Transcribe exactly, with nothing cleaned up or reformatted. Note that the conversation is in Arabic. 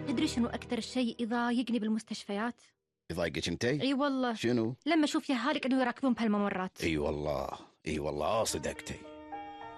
تدري شنو أكثر شيء يضايقني بالمستشفيات؟ يضايقك انتي؟ اي والله. شنو؟ لما اشوف يا هالك انه يراكبون بهالممرات. اي والله اي والله صدقتي.